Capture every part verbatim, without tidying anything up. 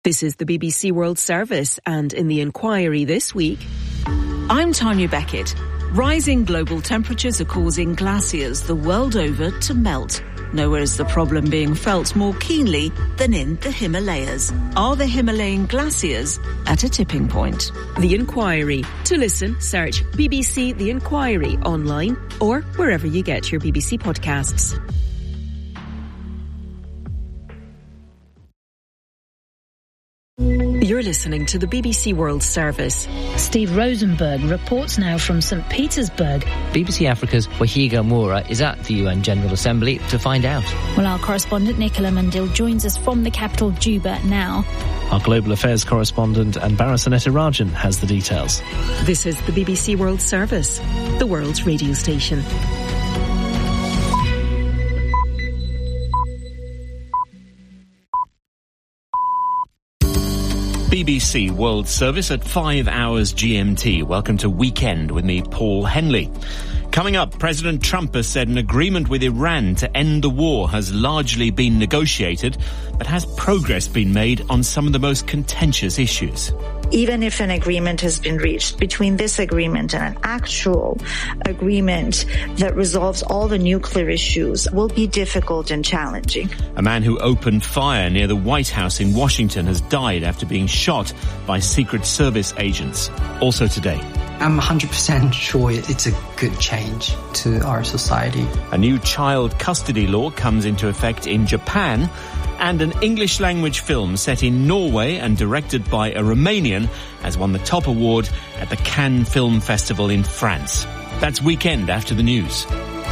This is the B B C World Service, and in the inquiry this week... I'm Tanya Beckett. Rising global temperatures are causing glaciers the world over to melt. Nowhere is the problem being felt more keenly than in the Himalayas. Are the Himalayan glaciers at a tipping point? The Inquiry. To listen, search B B C The Inquiry online or wherever you get your B B C podcasts. You're listening to the B B C World Service. Steve Rosenberg reports now from Saint Petersburg. B B C Africa's Wahiga Moura is at the U N General Assembly to find out. Well, our correspondent Nicola Mandil joins us from the capital, Juba, now. Our global affairs correspondent Anbara Sanetirajan has the details. This is the B B C World Service, the world's radio station. B B C World Service at five hours G M T. Welcome to Weekend with me, Paul Henley. Coming up, President Trump has said an agreement with Iran to end the war has largely been negotiated, but has progress been made on some of the most contentious issues? Even if an agreement has been reached, between this agreement and an actual agreement that resolves all the nuclear issues will be difficult and challenging. A man who opened fire near the White House in Washington has died after being shot by Secret Service agents. Also today. I'm one hundred percent sure it's a good change to our society. A new child custody law comes into effect in Japan, and an English-language film set in Norway and directed by a Romanian has won the top award at the Cannes Film Festival in France. That's Weekend after the news.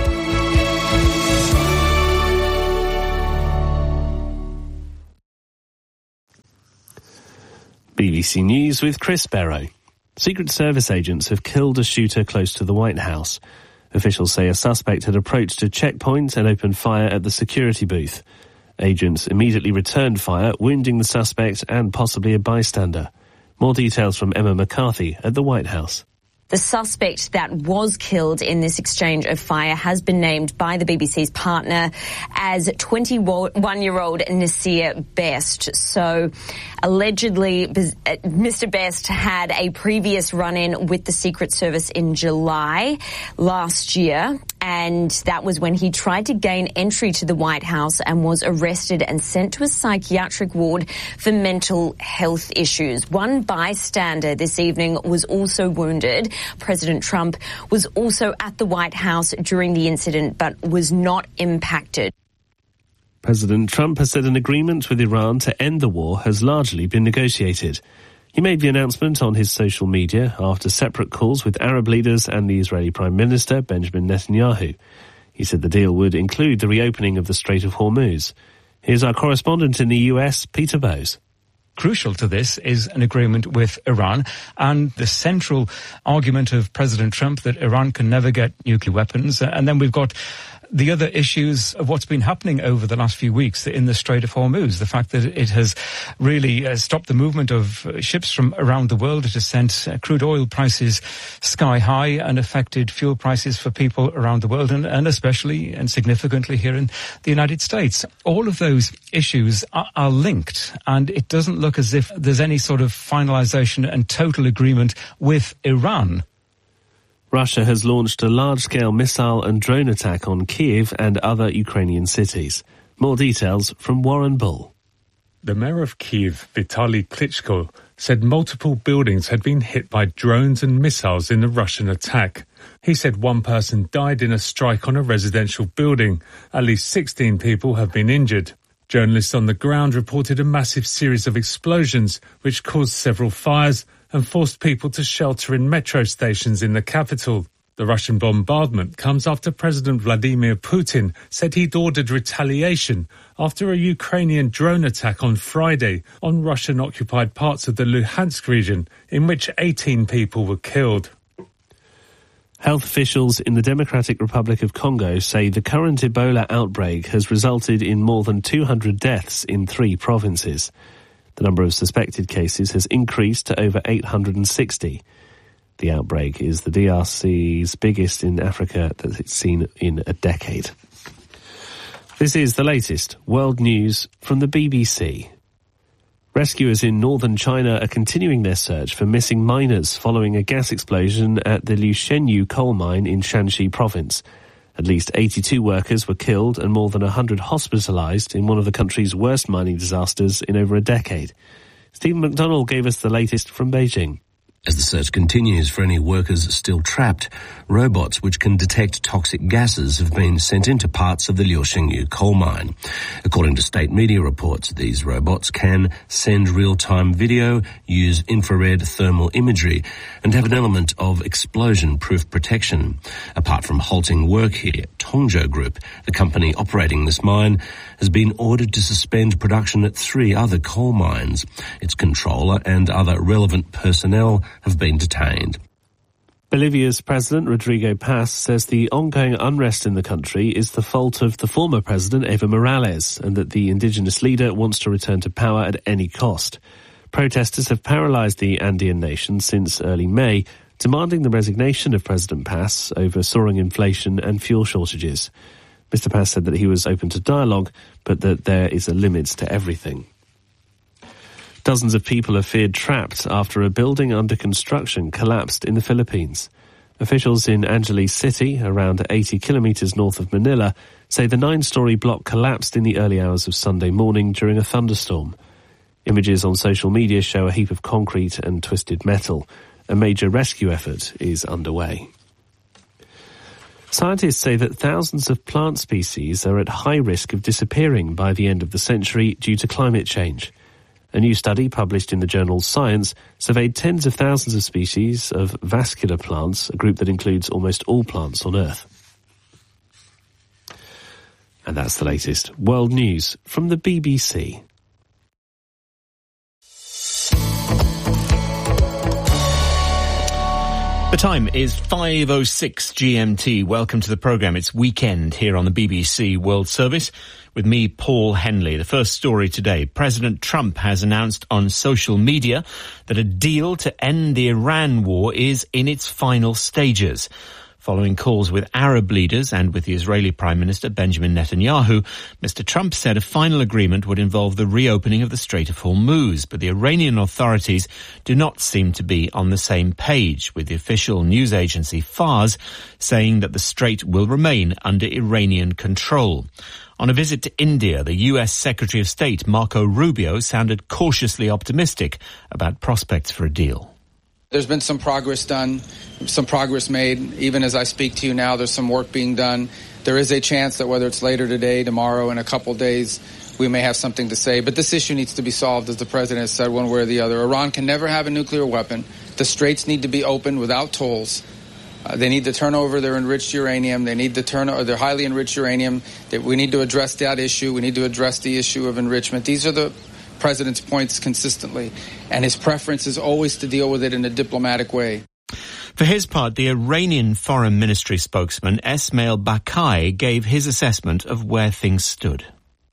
B B C News with Chris Barrow. Secret Service agents have killed a shooter close to the White House. Officials say a suspect had approached a checkpoint and opened fire at the security booth. Agents immediately returned fire, wounding the suspect and possibly a bystander. More details from Emma McCarthy at the White House. The suspect that was killed in this exchange of fire has been named by the B B C's partner as twenty-one-year-old Nasir Best. So, allegedly, Mister Best had a previous run-in with the Secret Service in July last year, and that was when he tried to gain entry to the White House and was arrested and sent to a psychiatric ward for mental health issues. One bystander this evening was also wounded. President Trump was also at the White House during the incident but was not impacted. President Trump has said an agreement with Iran to end the war has largely been negotiated. He made the announcement on his social media after separate calls with Arab leaders and the Israeli Prime Minister, Benjamin Netanyahu. He said the deal would include the reopening of the Strait of Hormuz. Here's our correspondent in the U S, Peter Bowes. Crucial to this is an agreement with Iran, and the central argument of President Trump that Iran can never get nuclear weapons. And then we've got the other issues of what's been happening over the last few weeks in the Strait of Hormuz, the fact that it has really uh, stopped the movement of ships from around the world. It has sent uh, crude oil prices sky high and affected fuel prices for people around the world, and, and especially and significantly here in the United States. All of those issues are, are linked, and it doesn't look as if there's any sort of finalization and total agreement with Iran. Russia has launched a large-scale missile and drone attack on Kyiv and other Ukrainian cities. More details from Warren Bull. The mayor of Kyiv, Vitaly Klitschko, said multiple buildings had been hit by drones and missiles in the Russian attack. He said one person died in a strike on a residential building. At least sixteen people have been injured. Journalists on the ground reported a massive series of explosions, which caused several fires and forced people to shelter in metro stations in the capital. The Russian bombardment comes after President Vladimir Putin said he'd ordered retaliation after a Ukrainian drone attack on Friday on Russian-occupied parts of the Luhansk region, in which eighteen people were killed. Health officials in the Democratic Republic of Congo say the current Ebola outbreak has resulted in more than two hundred deaths in three provinces. The number of suspected cases has increased to over eight hundred sixty. The outbreak is the D R C's biggest in Africa that it's seen in a decade. This is the latest world news from the B B C. Rescuers in northern China are continuing their search for missing miners following a gas explosion at the Liushenyu coal mine in Shanxi province. At least eighty-two workers were killed and more than one hundred hospitalized in one of the country's worst mining disasters in over a decade. Stephen McDonnell gave us the latest from Beijing. As the search continues for any workers still trapped, robots which can detect toxic gases have been sent into parts of the Liushenyu coal mine. According to state media reports, these robots can send real-time video, use infrared thermal imagery, and have an element of explosion-proof protection. Apart from halting work here, Tongzhou Group, the company operating this mine, has been ordered to suspend production at three other coal mines. Its controller and other relevant personnel have been detained. Bolivia's President Rodrigo Paz says the ongoing unrest in the country is the fault of the former president Evo Morales and that the indigenous leader wants to return to power at any cost. Protesters have paralyzed the Andean nation since early May, demanding the resignation of President Paz over soaring inflation and fuel shortages. Mister Paz said that he was open to dialogue, but that there is a limit to everything. Dozens of people are feared trapped after a building under construction collapsed in the Philippines. Officials in Angeles City, around eighty kilometres north of Manila, say the nine-storey block collapsed in the early hours of Sunday morning during a thunderstorm. Images on social media show a heap of concrete and twisted metal. A major rescue effort is underway. Scientists say that thousands of plant species are at high risk of disappearing by the end of the century due to climate change. A new study published in the journal Science surveyed tens of thousands of species of vascular plants, a group that includes almost all plants on Earth. And that's the latest world news from the B B C. The time is five oh six G M T. Welcome to the programme. It's weekend here on the B B C World Service with me, Paul Henley. The first story today. President Trump has announced on social media that a deal to end the Iran war is in its final stages. Following calls with Arab leaders and with the Israeli Prime Minister Benjamin Netanyahu, Mister Trump said a final agreement would involve the reopening of the Strait of Hormuz, but the Iranian authorities do not seem to be on the same page, with the official news agency Fars saying that the strait will remain under Iranian control. On a visit to India, the U S Secretary of State Marco Rubio sounded cautiously optimistic about prospects for a deal. There's been some progress done, some progress made. Even as I speak to you now, there's some work being done. There is a chance that whether it's later today, tomorrow, in a couple days, we may have something to say. But this issue needs to be solved, as the President has said, one way or the other. Iran can never have a nuclear weapon. The straits need to be open without tolls. Uh, they need to turn over their enriched uranium. They need to turn over their highly enriched uranium. That we need to address that issue. We need to address the issue of enrichment. These are the President's points consistently, and his preference is always to deal with it in a diplomatic way. For his part, the Iranian Foreign Ministry spokesman Esmail Bakai gave his assessment of where things stood.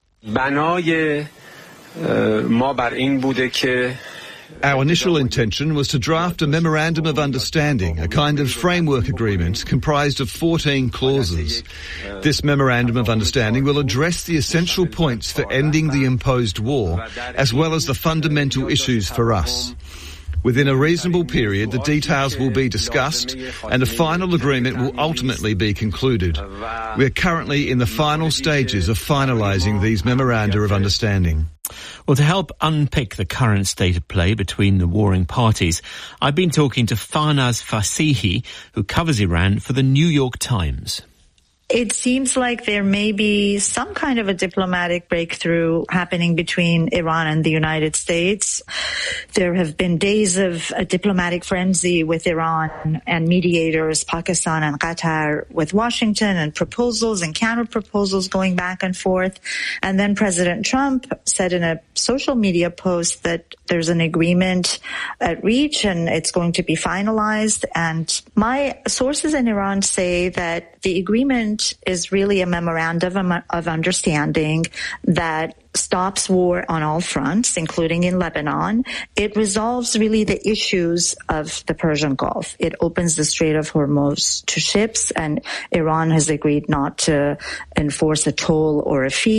Our initial intention was to draft a memorandum of understanding, a kind of framework agreement comprised of fourteen clauses. This memorandum of understanding will address the essential points for ending the imposed war, as well as the fundamental issues for us. Within a reasonable period, the details will be discussed and a final agreement will ultimately be concluded. We are currently in the final stages of finalising these memoranda of understanding. Well, to help unpick the current state of play between the warring parties, I've been talking to Farnaz Fasihi, who covers Iran for the New York Times. It seems like there may be some kind of a diplomatic breakthrough happening between Iran and the United States. There have been days of a diplomatic frenzy with Iran and mediators, Pakistan and Qatar, with Washington, and proposals and counter-proposals going back and forth. And then President Trump said in a social media post that there's an agreement at reach and it's going to be finalized. And my sources in Iran say that the agreement is really a memorandum of understanding that stops war on all fronts, including in Lebanon. It resolves really the issues of the Persian Gulf. It opens the Strait of Hormuz to ships, and Iran has agreed not to enforce a toll or a fee.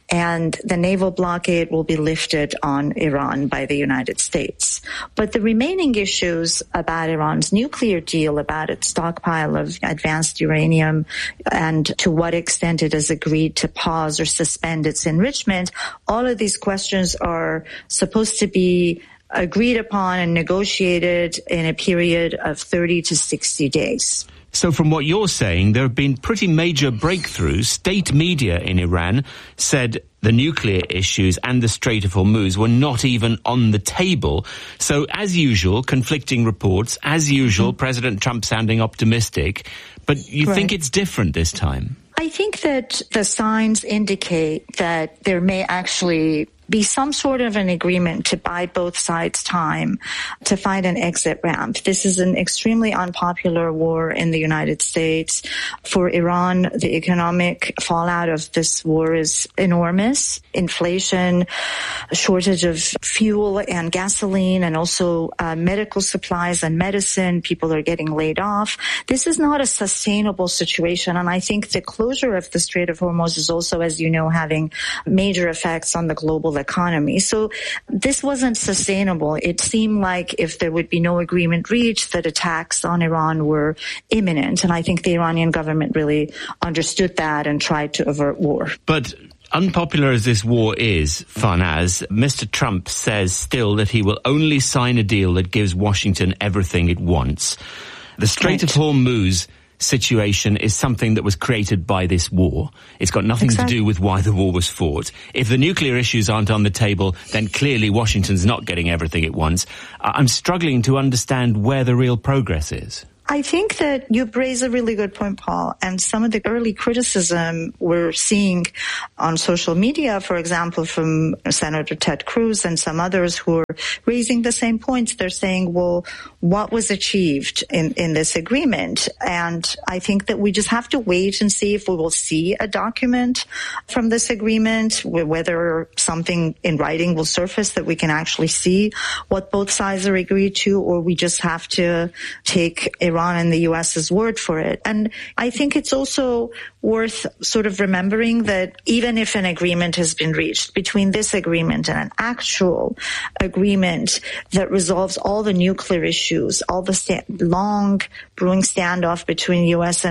and the naval blockade will be lifted on Iran by the United States. But the remaining issues about Iran's nuclear deal, about its stockpile of advanced uranium, and to what extent it has agreed to pause or suspend its enrichment, all of these questions are supposed to be agreed upon and negotiated in a period of thirty to sixty days. So from what you're saying, there have been pretty major breakthroughs. State media in Iran said the nuclear issues and the Strait of Hormuz were not even on the table. So as usual, conflicting reports. As usual, mm-hmm. President Trump sounding optimistic. But you right. think it's different this time? I think that the signs indicate that there may actually be some sort of an agreement to buy both sides time to find an exit ramp. This is an extremely unpopular war in the United States. For Iran, the economic fallout of this war is enormous. Inflation, a shortage of fuel and gasoline, and also uh, medical supplies and medicine. People are getting laid off. This is not a sustainable situation, and I think the closure of the Strait of Hormuz is also, as you know, having major effects on the global economy. So this wasn't sustainable. It seemed like if there would be no agreement reached, that attacks on Iran were imminent. And I think the Iranian government really understood that and tried to avert war. But unpopular as this war is, Farnaz, Mister Trump says still that he will only sign a deal that gives Washington everything it wants. The Strait right. of Hormuz situation is something that was created by this war. It's got nothing exactly. to do with why the war was fought. If the nuclear issues aren't on the table, then clearly Washington's not getting everything it wants. I'm struggling to understand where the real progress is. I think that you raise a really good point, Paul, and some of the early criticism we're seeing on social media, for example, from Senator Ted Cruz and some others who are raising the same points. They're saying, well, what was achieved in, in this agreement? And I think that we just have to wait and see if we will see a document from this agreement, whether something in writing will surface that we can actually see what both sides are agreed to, or we just have to take a Iran and the U S's word for it. And I think it's also worth sort of remembering that even if an agreement has been reached, between this agreement and an actual agreement that resolves all the nuclear issues, all the sta- long brewing standoff between U S and